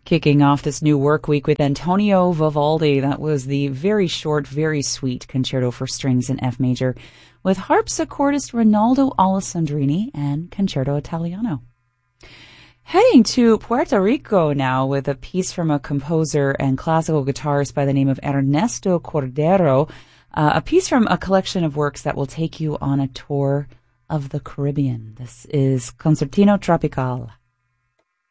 Kicking off this new work week with Antonio Vivaldi. That was the very short, very sweet Concerto for Strings in F major with harpsichordist Ronaldo Alessandrini and Concerto Italiano. Heading to Puerto Rico now with a piece from a composer and classical guitarist by the name of Ernesto Cordero, a piece from a collection of works that will take you on a tour of the Caribbean. This is Concertino Tropical.